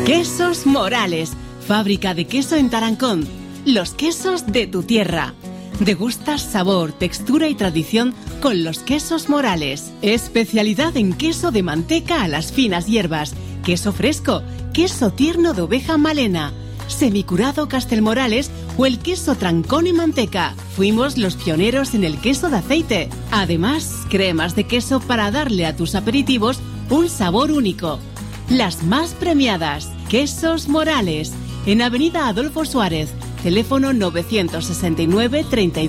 Quesos Morales, fábrica de queso en Tarancón. Los quesos de tu tierra. Degustas sabor, textura y tradición con los quesos Morales. Especialidad en queso de manteca a las finas hierbas, queso fresco, queso tierno de oveja Malena, semicurado Castelmorales o el queso Trancón y manteca. Fuimos los pioneros en el queso de aceite. Además, cremas de queso para darle a tus aperitivos un sabor único. Las más premiadas, Quesos Morales, en Avenida Adolfo Suárez, teléfono 969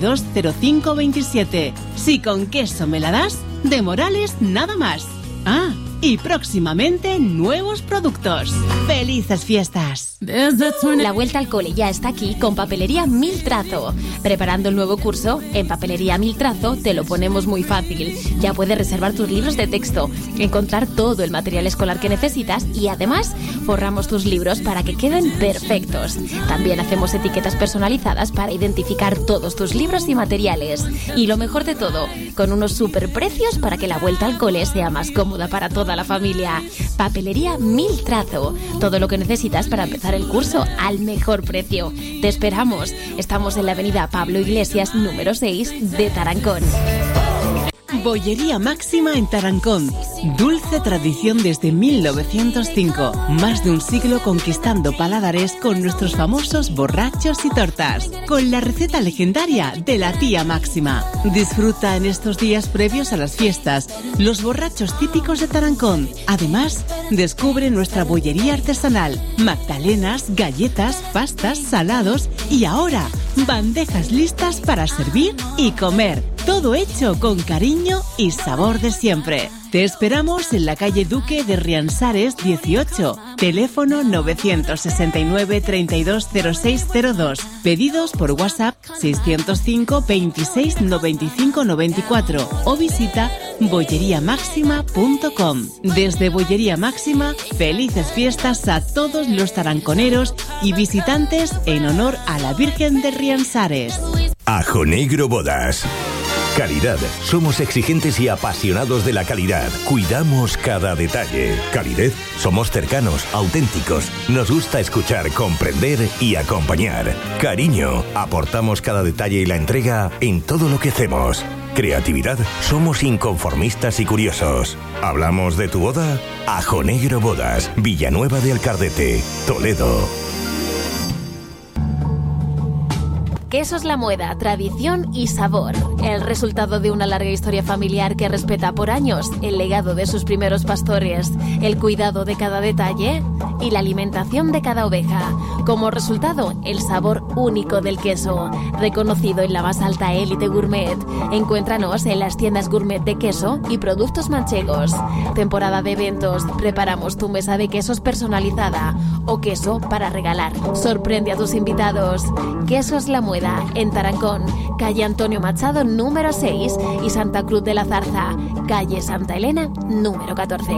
320527. Si con queso me la das, de Morales nada más. Ah, y próximamente nuevos productos. ¡Felices fiestas! La vuelta al cole ya está aquí con Papelería Mil Trazo. Preparando el nuevo curso, en Papelería Mil Trazo te lo ponemos muy fácil. Ya puedes reservar tus libros de texto, encontrar todo el material escolar que necesitas y además forramos tus libros para que queden perfectos. También hacemos etiquetas personalizadas para identificar todos tus libros y materiales. Y lo mejor de todo, con unos superprecios para que la vuelta al cole sea más cómoda para toda la familia. Papelería Mil Trazo. Todo lo que necesitas para empezar el curso al mejor precio. Te esperamos. Estamos en la avenida Pablo Iglesias, número 6 de Tarancón. Bollería Máxima en Tarancón. Dulce tradición desde 1905. Más de un siglo conquistando paladares con nuestros famosos borrachos y tortas. Con la receta legendaria de la tía Máxima. Disfruta en estos días previos a las fiestas los borrachos típicos de Tarancón. Además, descubre nuestra bollería artesanal. Magdalenas, galletas, pastas, salados y ahora bandejas listas para servir y comer. Todo hecho con cariño y sabor de siempre. Te esperamos en la calle Duque de Riansares 18. Teléfono 969 320602. Pedidos por WhatsApp 605 26 95 94 o visita bolleriamáxima.com. Desde Bollería Máxima, felices fiestas a todos los taranconeros y visitantes en honor a la Virgen de Riansares. Ajo Negro Bodas. Calidad. Somos exigentes y apasionados de la calidad. Cuidamos cada detalle. Calidez. Somos cercanos, auténticos. Nos gusta escuchar, comprender y acompañar. Cariño. Aportamos cada detalle y la entrega en todo lo que hacemos. Creatividad. Somos inconformistas y curiosos. ¿Hablamos de tu boda? Ajo Negro Bodas. Villanueva de Alcardete, Toledo. Quesos La Mueda, tradición y sabor. El resultado de una larga historia familiar que respeta por años el legado de sus primeros pastores, el cuidado de cada detalle y la alimentación de cada oveja. Como resultado, el sabor único del queso, reconocido en la más alta élite gourmet. Encuéntranos en las tiendas gourmet de queso y productos manchegos. Temporada de eventos, preparamos tu mesa de quesos personalizada o queso para regalar. Sorprende a tus invitados. Quesos La Mueda, en Tarancón, calle Antonio Machado número 6 y Santa Cruz de la Zarza, calle Santa Elena número 14.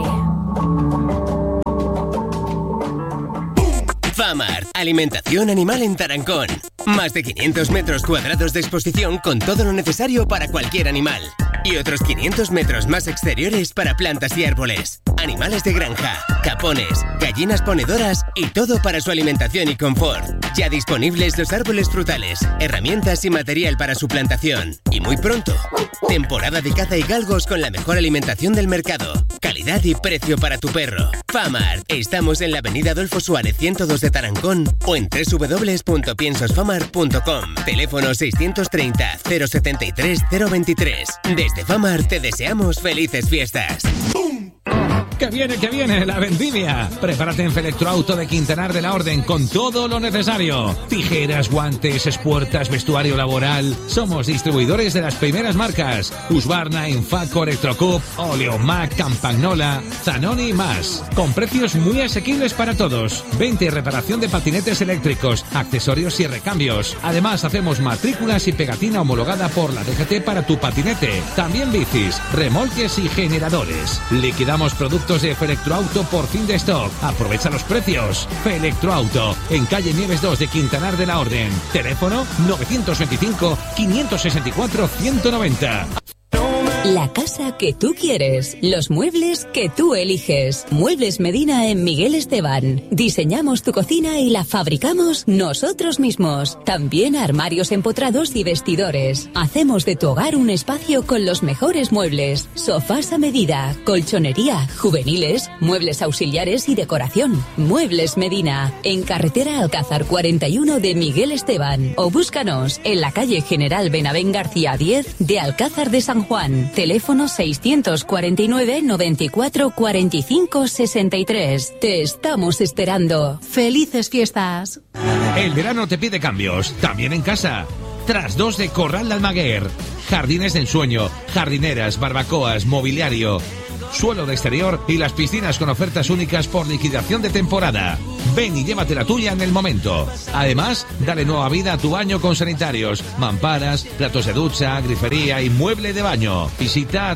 Famart, alimentación animal en Tarancón. Más de 500 metros cuadrados de exposición con todo lo necesario para cualquier animal. Y otros 500 metros más exteriores para plantas y árboles. Animales de granja, capones, gallinas ponedoras y todo para su alimentación y confort. Ya disponibles los árboles frutales, herramientas y material para su plantación. Y muy pronto, temporada de caza y galgos con la mejor alimentación del mercado. Calidad y precio para tu perro. Famart. Estamos en la avenida Adolfo Suárez 102 de Tarancón o en www.piensosfamart.com. Teléfono 630 073 023. Desde Famart te deseamos felices fiestas. ¡Que viene la vendimia! Prepárate en Felectroauto de Quintanar de la Orden con todo lo necesario. Tijeras, guantes, espuertas, vestuario laboral. Somos distribuidores de las primeras marcas: Husqvarna, Infaco, Electrocup, Oleomac, Campagnola, Zanoni y más. Con precios muy asequibles para todos. Venta y reparación de patinetes eléctricos, accesorios y recambios. Además, hacemos matrículas y pegatina homologada por la DGT para tu patinete. También bicis, remolques y generadores. Liquidamos productos de Felectroauto por fin de stock. Aprovecha los precios. Felectroauto, en calle Nieves 2 de Quintanar de la Orden. Teléfono 925 564 190. La casa que tú quieres, los muebles que tú eliges. Muebles Medina en Miguel Esteban. Diseñamos tu cocina y la fabricamos nosotros mismos. También armarios empotrados y vestidores. Hacemos de tu hogar un espacio con los mejores muebles. Sofás a medida, colchonería, juveniles, muebles auxiliares y decoración. Muebles Medina, en carretera Alcázar 41 de Miguel Esteban. O búscanos en la calle General Benavén García 10 de Alcázar de San Juan. Teléfono 649 94 45 63. Te estamos esperando. ¡Felices fiestas! El verano te pide cambios, también en casa. Tras 2 de Corral de Almaguer. Jardines de ensueño, jardineras, barbacoas, mobiliario, suelo de exterior y las piscinas con ofertas únicas por liquidación de temporada. Ven y llévate la tuya en el momento. Además, dale nueva vida a tu baño con sanitarios, mamparas, platos de ducha, grifería y mueble de baño. Visita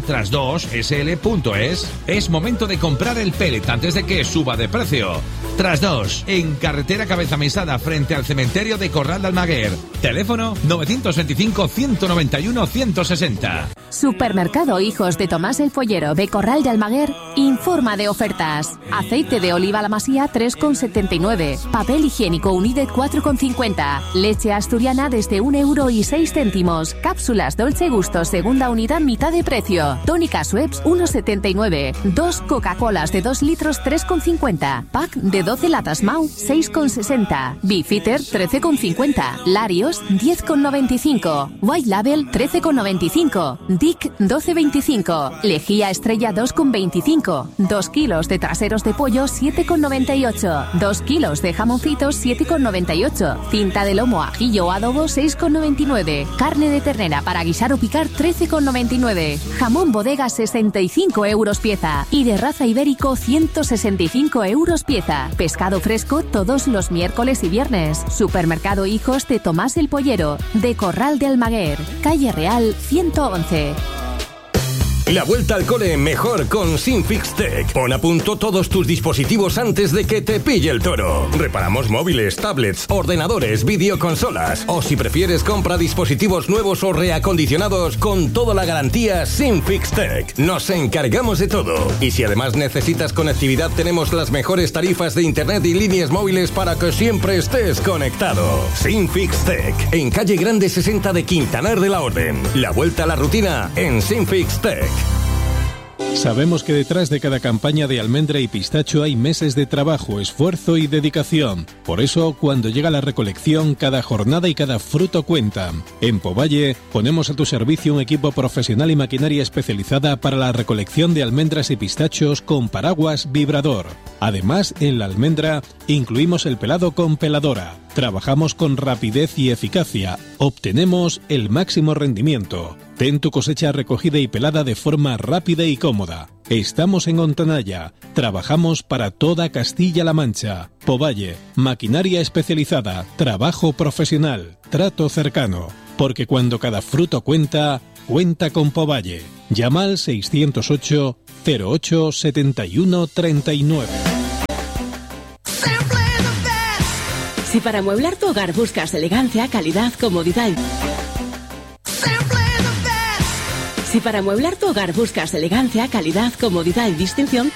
tras2sl.es. Es momento de comprar el pellet antes de que suba de precio. Tras2, en carretera Cabeza Mesada frente al cementerio de Corral de Almaguer. Teléfono 925 191 160. Supermercado Hijos de Tomás el Follero de Corral de Almaguer informa de ofertas. Aceite de oliva La Masía 3,79. Papel higiénico United 4,50. Leche asturiana desde 1,06 €. Cápsulas Dolce Gusto segunda unidad mitad de precio. Tónica Schweppes 1,79. 2 Coca-Colas de 2 litros 3,50. Pack de 12 latas Mau 6,60. Beefeater 13,50. Larios 10,95. White Label 13,95. Dick 12,25. Lejía Estrella 2,25. 2 kilos de traseros de pollo 7,98. 2 kilos de jamoncitos 7,98. Cinta de lomo ajillo o adobo 6,99. Carne de ternera para guisar o picar 13,99. Jamón bodega 65 € pieza. Y de raza ibérico 165 € pieza. Pescado fresco todos los miércoles y viernes. Supermercado Hijos de Tomás el Pollero de Corral de Almaguer. Calle Real 111. La vuelta al cole mejor con Sinfix Tech. Pon a punto todos tus dispositivos antes de que te pille el toro. Reparamos móviles, tablets, ordenadores, videoconsolas. O si prefieres, compra dispositivos nuevos o reacondicionados con toda la garantía Sinfix Tech. Nos encargamos de todo. Y si además necesitas conectividad, tenemos las mejores tarifas de internet y líneas móviles para que siempre estés conectado. Sinfix Tech, en calle Grande 60 de Quintanar de la Orden. La vuelta a la rutina en Sinfix Tech. Sabemos que detrás de cada campaña de almendra y pistacho hay meses de trabajo, esfuerzo y dedicación. Por eso, cuando llega la recolección, cada jornada y cada fruto cuentan. En Povalle, ponemos a tu servicio un equipo profesional y maquinaria especializada para la recolección de almendras y pistachos con paraguas vibrador. Además, en la almendra, incluimos el pelado con peladora. Trabajamos con rapidez y eficacia. Obtenemos el máximo rendimiento. Ten tu cosecha recogida y pelada de forma rápida y cómoda. Estamos en Ontanaya. Trabajamos para toda Castilla-La Mancha. Povalle, maquinaria especializada, trabajo profesional, trato cercano. Porque cuando cada fruto cuenta, cuenta con Povalle. Llama al 608 08 71 39. Si para amueblar tu hogar buscas elegancia, calidad, comodidad... Si para amueblar tu hogar buscas elegancia, calidad, comodidad y distinción,